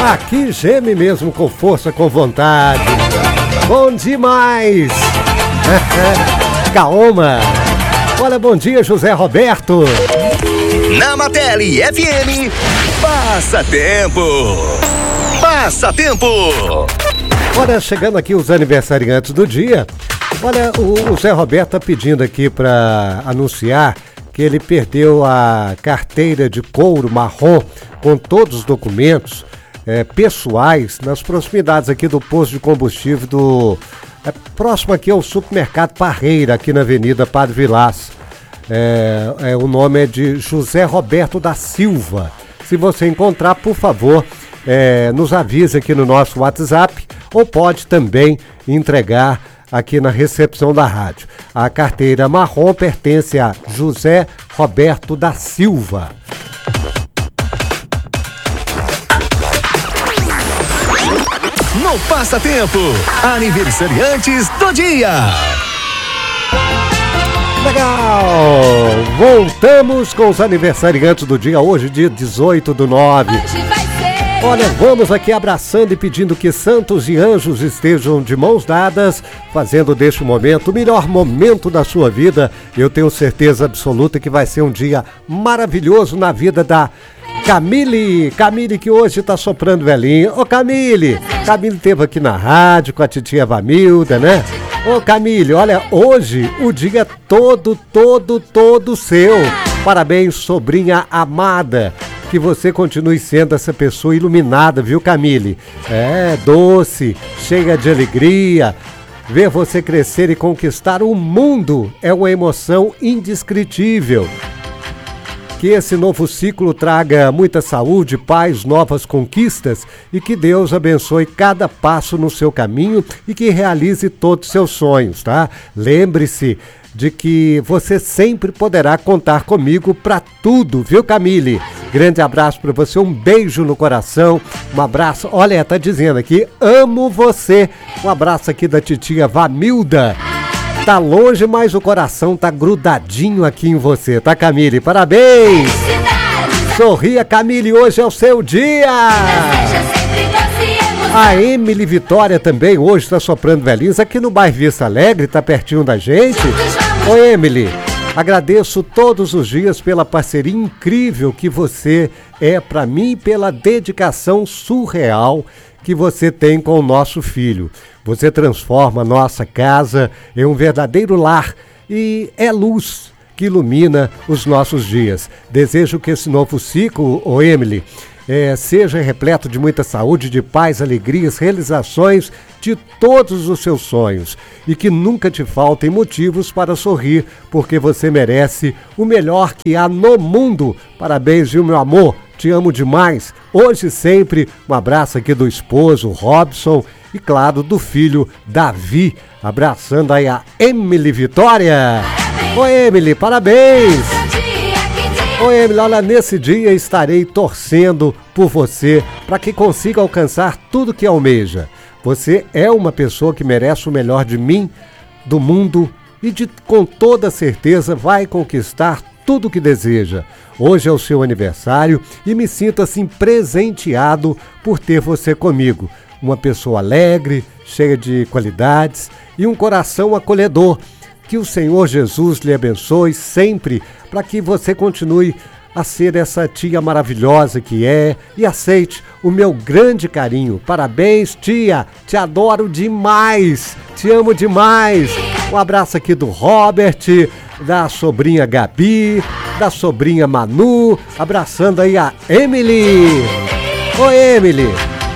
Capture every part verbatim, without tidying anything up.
Aqui geme mesmo com força, com vontade. Bom demais! Kaoma. Olha, bom dia, José Roberto. Na Martelli F M, Passa Tempo. Passa Tempo. Olha, chegando aqui os aniversariantes do dia. Olha, o, o Zé Roberto tá pedindo aqui para anunciar que ele perdeu a carteira de couro marrom com todos os documentos é, pessoais nas proximidades aqui do posto de combustível do... É, próximo aqui ao supermercado Parreira, aqui na Avenida Padre Vilas. É, é, o nome é de José Roberto da Silva. Se você encontrar, por favor, é, nos avise aqui no nosso WhatsApp ou pode também entregar aqui na recepção da rádio. A carteira marrom pertence a José Roberto da Silva. No Passa Tempo, aniversariantes do dia. Legal! Voltamos com os aniversariantes do dia, hoje, dia dezoito do nove. Olha, vamos aqui abraçando e pedindo que santos e anjos estejam de mãos dadas, fazendo deste momento o melhor momento da sua vida. Eu tenho certeza absoluta que vai ser um dia maravilhoso na vida da Camille. Camille, que hoje tá soprando velhinho. Ô Camille, Camille esteve aqui na rádio com a titia Vamilda, né? Ô Camille, olha, hoje o dia todo, todo, todo seu. Parabéns, sobrinha amada. Que você continue sendo essa pessoa iluminada, viu, Camille? É, doce, cheia de alegria. Ver você crescer e conquistar o mundo é uma emoção indescritível. Que esse novo ciclo traga muita saúde, paz, novas conquistas e que Deus abençoe cada passo no seu caminho e que realize todos os seus sonhos, tá? Lembre-se de que você sempre poderá contar comigo para tudo, viu, Camille? Grande abraço para você, um beijo no coração, um abraço, olha, tá dizendo aqui, amo você. Um abraço aqui da titia Vamilda. Tá longe, mas o coração tá grudadinho aqui em você, tá, Camille? Parabéns! Sorria, Camille, hoje é o seu dia! A Emily Vitória também hoje tá soprando velhinhos aqui no bairro Vista Alegre, tá pertinho da gente. Ô, Emily, agradeço todos os dias pela parceria incrível que você é pra mim e pela dedicação surreal que você tem com o nosso filho. Você transforma a nossa casa em um verdadeiro lar e é luz que ilumina os nossos dias. Desejo que esse novo ciclo, ô Emily, é, seja repleto de muita saúde, de paz, alegrias, realizações de todos os seus sonhos e que nunca te faltem motivos para sorrir, porque você merece o melhor que há no mundo. Parabéns, viu, meu amor? Te amo demais. Hoje e sempre, um abraço aqui do esposo Robson e, claro, do filho Davi. Abraçando aí a Emily Vitória. Oi, Emily, parabéns. Oi, Emily, olha, nesse dia estarei torcendo por você para que consiga alcançar tudo que almeja. Você é uma pessoa que merece o melhor de mim, do mundo e de, com toda certeza vai conquistar tudo o que deseja. Hoje é o seu aniversário e me sinto assim presenteado por ter você comigo. Uma pessoa alegre, cheia de qualidades e um coração acolhedor. Que o Senhor Jesus lhe abençoe sempre para que você continue a ser essa tia maravilhosa que é e aceite o meu grande carinho. Parabéns, tia, te adoro demais, te amo demais. Um abraço aqui do Robert, da sobrinha Gabi, da sobrinha Manu, abraçando aí a Emily. Oi, Emily.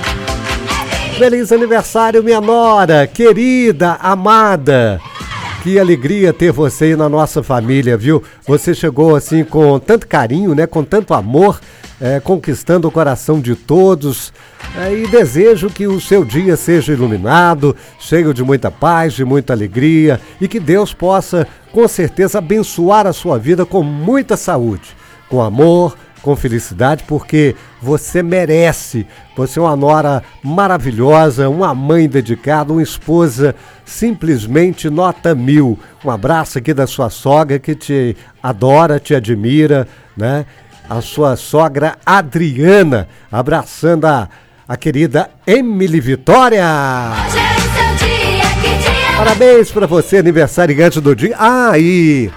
Feliz aniversário, minha nora, querida, amada. Que alegria ter você aí na nossa família, viu? Você chegou assim com tanto carinho, né? Com tanto amor, é, conquistando o coração de todos. É, e desejo que o seu dia seja iluminado, cheio de muita paz, de muita alegria e que Deus possa, com certeza, abençoar a sua vida com muita saúde, com amor, com felicidade, porque você merece. Você é uma nora maravilhosa, uma mãe dedicada, uma esposa simplesmente nota mil. Um abraço aqui da sua sogra que te adora, te admira, né? A sua sogra Adriana, abraçando a, a querida Emily Vitória. Parabéns para você, aniversariante do dia. Ah, e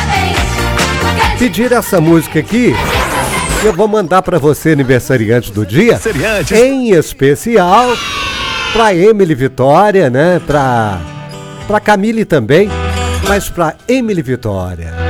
pedir essa música aqui, eu vou mandar para você, aniversariante do dia, em especial para Emily Vitória, né? Para para Camille também, mas para Emily Vitória.